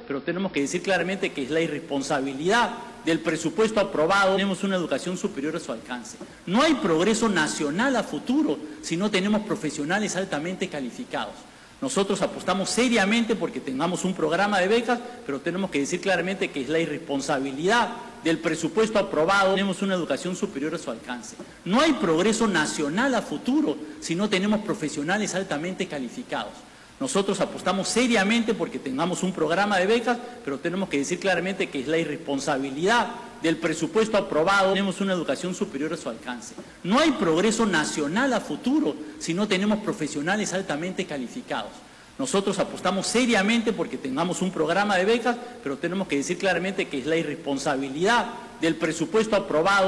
pero tenemos que decir claramente que es la irresponsabilidad del presupuesto aprobado. Tenemos una educación superior a su alcance. No hay progreso nacional a futuro si no tenemos profesionales altamente calificados. Nosotros apostamos seriamente porque tengamos un programa de becas, pero tenemos que decir claramente que es la irresponsabilidad del presupuesto aprobado. Tenemos una educación superior a su alcance. No hay progreso nacional a futuro si no tenemos profesionales altamente calificados. Nosotros apostamos seriamente porque tengamos un programa de becas, pero tenemos que decir claramente que es la irresponsabilidad del presupuesto aprobado. Tenemos una educación superior a su alcance. No hay progreso nacional a futuro si no tenemos profesionales altamente calificados. Nosotros apostamos seriamente porque tengamos un programa de becas, pero tenemos que decir claramente que es la irresponsabilidad del presupuesto aprobado.